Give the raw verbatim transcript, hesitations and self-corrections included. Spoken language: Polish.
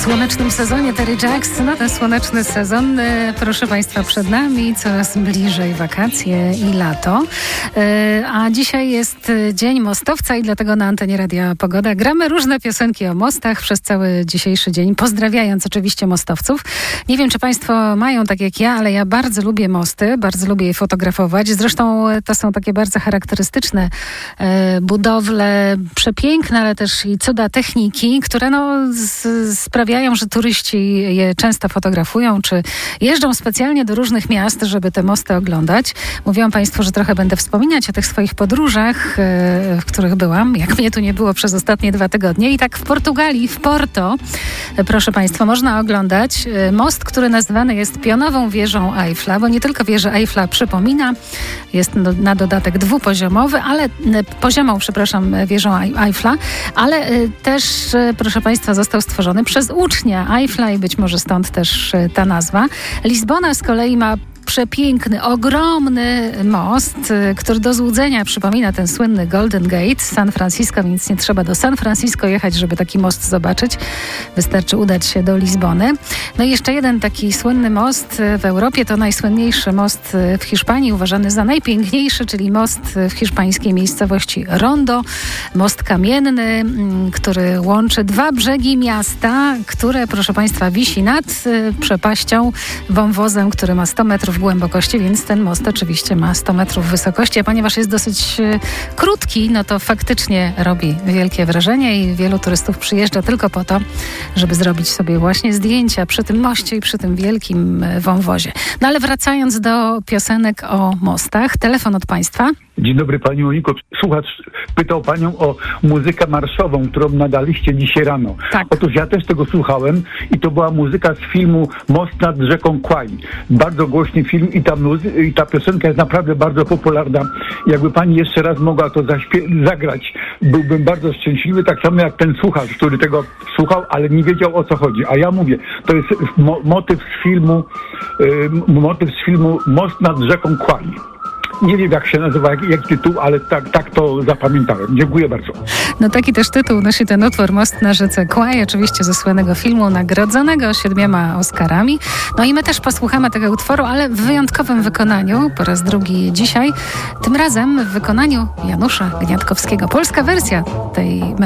słonecznym sezonie Terry Jacks. No ten słoneczny sezon, proszę Państwa, przed nami, coraz bliżej wakacje i lato. A dzisiaj jest Dzień Mostowca i dlatego na antenie Radia Pogoda gramy różne piosenki o mostach przez cały dzisiejszy dzień, pozdrawiając oczywiście mostowców. Nie wiem, czy Państwo mają tak jak ja, ale ja bardzo lubię mosty, bardzo lubię je fotografować. Zresztą to są takie bardzo charakterystyczne budowle, przepiękne, ale też i cuda techniki, które no z, sprawiają, że turyści je często fotografują, czy jeżdżą specjalnie do różnych miast, żeby te mosty oglądać. Mówiłam Państwu, że trochę będę wspominać o tych swoich podróżach, w których byłam, jak mnie tu nie było przez ostatnie dwa tygodnie. I tak w Portugalii, w Porto, proszę Państwa, można oglądać most, który nazywany jest pionową wieżą Eiffla, bo nie tylko wieża Eiffla przypomina, jest na dodatek dwupoziomowy, ale poziomą, przepraszam, wieżą Eiffla, ale też, proszę Państwa, został stworzony przez ucznia Eiffla i być może stąd też ta nazwa. Lizbona z kolei ma przepiękny, ogromny most, który do złudzenia przypomina ten słynny Golden Gate z San Francisco, więc nie trzeba do San Francisco jechać, żeby taki most zobaczyć. Wystarczy udać się do Lizbony. No i jeszcze jeden taki słynny most w Europie, to najsłynniejszy most w Hiszpanii, uważany za najpiękniejszy, czyli most w hiszpańskiej miejscowości Rondo. Most kamienny, który łączy dwa brzegi miasta, które, proszę Państwa, wisi nad przepaścią, wąwozem, który ma sto metrów głębokości, więc ten most oczywiście ma sto metrów wysokości, a ponieważ jest dosyć krótki, no to faktycznie robi wielkie wrażenie i wielu turystów przyjeżdża tylko po to, żeby zrobić sobie właśnie zdjęcia przy tym moście i przy tym wielkim wąwozie. No ale wracając do piosenek o mostach, telefon od Państwa. Dzień dobry Pani Moniko. Słuchacz pytał Panią o muzykę marszową, którą nadaliście dzisiaj rano. Tak. Otóż ja też tego słuchałem i to była muzyka z filmu Most nad rzeką Kwaj. Bardzo głośny film i ta, muzy- i ta piosenka jest naprawdę bardzo popularna. Jakby Pani jeszcze raz mogła to zaśpie- zagrać, byłbym bardzo szczęśliwy, tak samo jak ten słuchacz, który tego słuchał, ale nie wiedział, o co chodzi. A ja mówię, to jest mo- motyw z filmu yy, motyw z filmu Most nad rzeką Kwaj. Nie wiem, jak się nazywa, jak, jak tytuł, ale tak, tak to zapamiętałem. Dziękuję bardzo. No taki też tytuł nosi ten utwór Most na rzece Kwaj, oczywiście ze słynnego filmu nagrodzonego siedmioma Oscarami. No i my też posłuchamy tego utworu, ale w wyjątkowym wykonaniu, po raz drugi dzisiaj, tym razem w wykonaniu Janusza Gniatkowskiego. Polska wersja tej